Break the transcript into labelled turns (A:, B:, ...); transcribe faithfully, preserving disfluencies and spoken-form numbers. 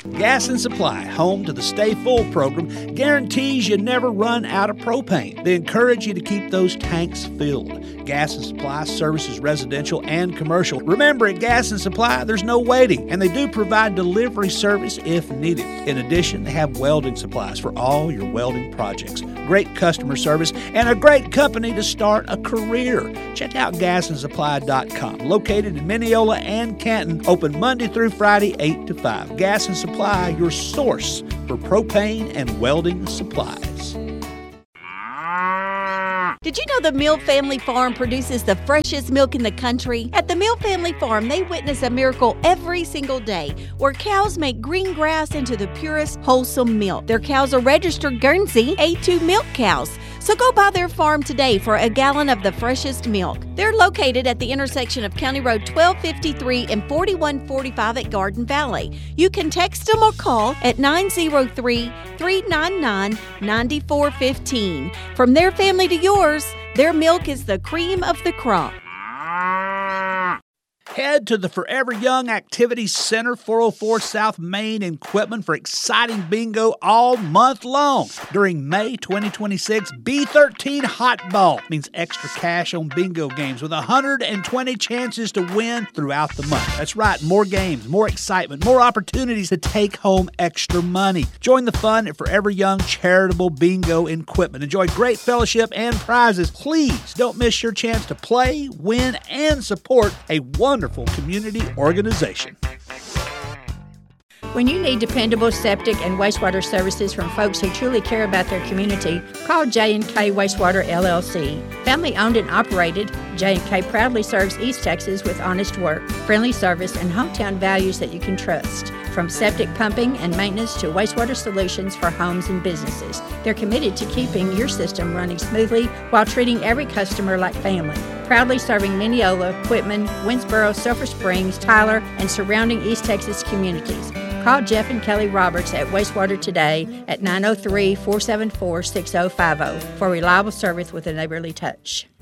A: Gas and Supply, home to the Stay Full program, guarantees you never run out of propane. They encourage you to keep those tanks filled. Gas and Supply services residential and commercial. Remember, at Gas and Supply, there's no waiting, and they do provide delivery service if needed. In addition, they have welding supplies for all your welding projects. Great customer service and a great company to start a career. Check out gas and supply dot com. Located in Mineola and Canton, open Monday through Friday, eight to five. Gas and Supply, your source for propane and welding supplies.
B: Did you know the Mill Family Farm produces the freshest milk in the country? At the Mill Family Farm, they witness a miracle every single day where cows make green grass into the purest, wholesome milk. Their cows are registered Guernsey A two milk cows. So go by their farm today for a gallon of the freshest milk. They're located at the intersection of County Road twelve fifty-three and forty-one forty-five at Garden Valley. You can text them or call at nine oh three, three nine nine, nine four one five. From their family to yours, their milk is the cream of the crop.
A: Head to the Forever Young Activities Center, four oh four South Main in Quitman for exciting bingo all month long. During May twenty twenty-six, B thirteen Hot Ball means extra cash on bingo games with one hundred twenty chances to win throughout the month. That's right, more games, more excitement, more opportunities to take home extra money. Join the fun at Forever Young Charitable Bingo in Quitman. Enjoy great fellowship and prizes. Please don't miss your chance to play, win, and support a wonderful community organization.
C: When you need dependable septic and wastewater services from folks who truly care about their community, call J and K Wastewater L L C. Family owned and operated, J and K proudly serves East Texas with honest work, friendly service, and hometown values that you can trust. From septic pumping and maintenance to wastewater solutions for homes and businesses, they're committed to keeping your system running smoothly while treating every customer like family. Proudly serving Mineola, Quitman, Winsboro, Sulphur Springs, Tyler, and surrounding East Texas communities. Call Jeff and Kelly Roberts at Wastewater today at nine oh three, four seven four, six oh five oh for reliable service with a neighborly touch.